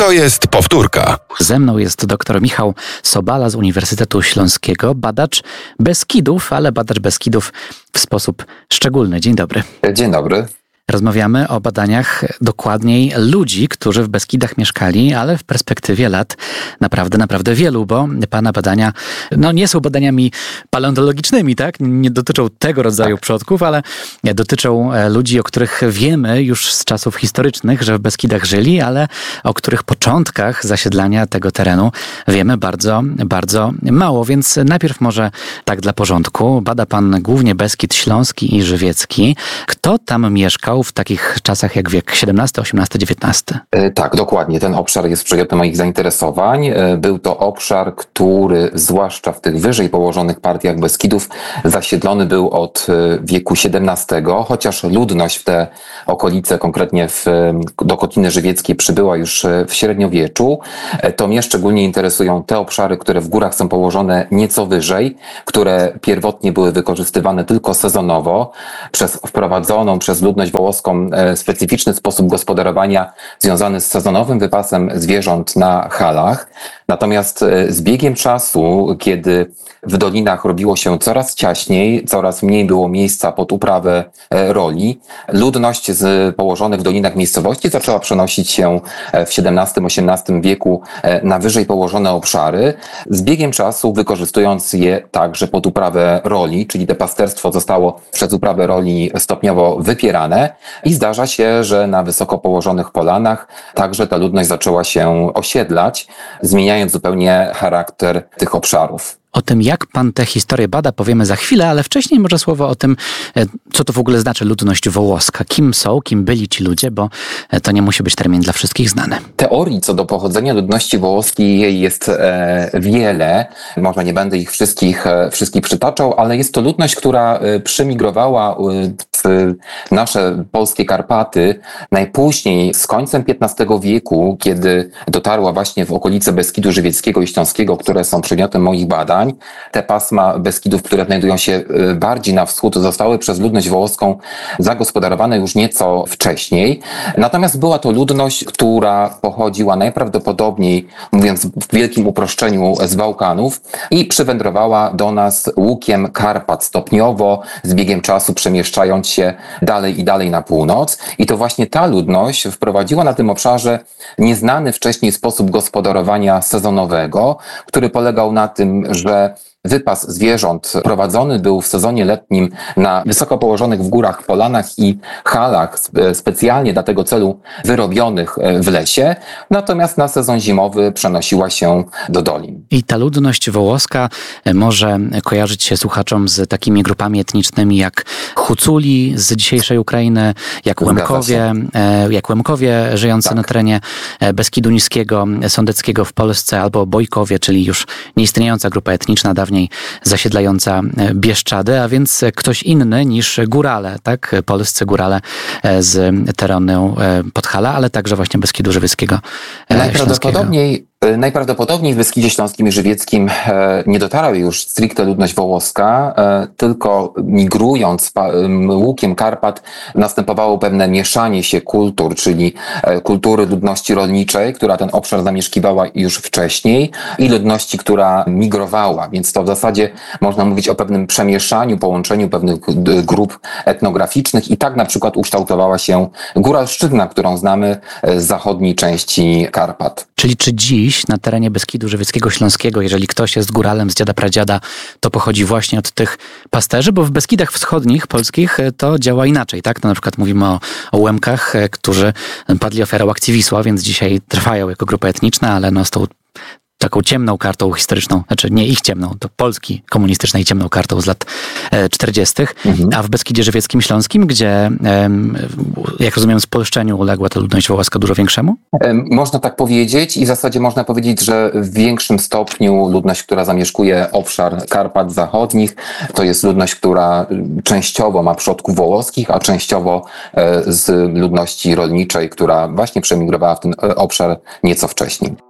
To jest powtórka. Ze mną jest dr Michał Sobala z Uniwersytetu Śląskiego, badacz Beskidów, ale badacz Beskidów w sposób szczególny. Dzień dobry. Dzień dobry. Rozmawiamy o badaniach dokładniej ludzi, którzy w Beskidach mieszkali, ale w perspektywie lat naprawdę wielu, bo pana badania nie są badaniami paleontologicznymi, tak? Nie dotyczą tego rodzaju przodków, ale dotyczą ludzi, o których wiemy już z czasów historycznych, że w Beskidach żyli, ale o których początkach zasiedlania tego terenu wiemy bardzo mało. Więc najpierw może tak dla porządku. Bada pan głównie Beskid Śląski i Żywiecki. Kto tam mieszkał w takich czasach jak wiek XVII, XVIII, XIX? Tak, dokładnie. Ten obszar jest przedmiotem moich zainteresowań. Był to obszar, który zwłaszcza w tych wyżej położonych partiach Beskidów zasiedlony był od wieku XVII, chociaż ludność w te okolice, konkretnie do Kotliny Żywieckiej przybyła już w średniowieczu. To mnie szczególnie interesują te obszary, które w górach są położone nieco wyżej, które pierwotnie były wykorzystywane tylko sezonowo przez wprowadzoną przez ludność wołoską specyficzny sposób gospodarowania związany z sezonowym wypasem zwierząt na halach. Natomiast z biegiem czasu, kiedy w dolinach robiło się coraz ciaśniej, coraz mniej było miejsca pod uprawę roli, ludność z położonych w dolinach miejscowości zaczęła przenosić się w XVII-XVIII wieku na wyżej położone obszary, z biegiem czasu wykorzystując je także pod uprawę roli, czyli to pasterstwo zostało przez uprawę roli stopniowo wypierane i zdarza się, że na wysoko położonych polanach także ta ludność zaczęła się osiedlać, zmieniając zupełnie charakter tych obszarów. O tym, jak pan tę historię bada, powiemy za chwilę, ale wcześniej może słowo o tym, co to w ogóle znaczy ludność wołoska. Kim byli ci ludzie, bo to nie musi być termin dla wszystkich znany. Teorii co do pochodzenia ludności wołoskiej jest wiele. Może nie będę ich wszystkich przytaczał, ale jest to ludność, która przymigrowała w nasze polskie Karpaty najpóźniej z końcem XV wieku, kiedy dotarła właśnie w okolice Beskidu Żywieckiego i Śląskiego, które są przedmiotem moich badań. Te pasma Beskidów, które znajdują się bardziej na wschód, zostały przez ludność wołoską zagospodarowane już nieco wcześniej. Natomiast była to ludność, która pochodziła najprawdopodobniej, mówiąc w wielkim uproszczeniu, z Bałkanów i przywędrowała do nas łukiem Karpat stopniowo, z biegiem czasu przemieszczając się dalej i dalej na północ. I to właśnie ta ludność wprowadziła na tym obszarze nieznany wcześniej sposób gospodarowania sezonowego, który polegał na tym, że wypas zwierząt prowadzony był w sezonie letnim na wysoko położonych w górach polanach i halach specjalnie dla tego celu wyrobionych w lesie, natomiast na sezon zimowy przenosiła się do dolin. I ta ludność wołoska może kojarzyć się słuchaczom z takimi grupami etnicznymi jak Huculi z dzisiejszej Ukrainy, jak Łemkowie żyjący na terenie Beskidu Niskiego, Sądeckiego w Polsce, albo Bojkowie, czyli już nieistniejąca grupa etniczna, dawniej zasiedlająca Bieszczady, a więc ktoś inny niż górale, tak? Polscy z terenu Podhala, ale także właśnie Beskidu Żywieckiego. Najprawdopodobniej w Beskidzie Śląskim i Żywieckim nie dotarła już stricte ludność wołoska, tylko migrując łukiem Karpat następowało pewne mieszanie się kultur, czyli kultury ludności rolniczej, która ten obszar zamieszkiwała już wcześniej, i ludności, która migrowała, więc to w zasadzie można mówić o pewnym przemieszaniu, połączeniu pewnych grup etnograficznych i tak na przykład ukształtowała się Góralszczyzna, którą znamy z zachodniej części Karpat. Czyli czy dziś na terenie Beskidu Żywieckiego, Śląskiego, jeżeli ktoś jest góralem z dziada pradziada, to pochodzi właśnie od tych pasterzy? Bo w Beskidach Wschodnich, polskich, to działa inaczej, tak? To na przykład mówimy o Łemkach, którzy padli ofiarą akcji Wisła, więc dzisiaj trwają jako grupa etniczna, ale z tą taką ciemną kartą historyczną, znaczy nie ich ciemną, to Polski komunistycznej ciemną kartą z lat 40. A w Beskidzie Żywieckim, Śląskim, gdzie, jak rozumiem, spolszczeniu uległa ta ludność wołoska dużo większemu? Można tak powiedzieć i w zasadzie można powiedzieć, że w większym stopniu ludność, która zamieszkuje obszar Karpat Zachodnich, to jest ludność, która częściowo ma przodków wołoskich, a częściowo z ludności rolniczej, która właśnie przemigrowała w ten obszar nieco wcześniej.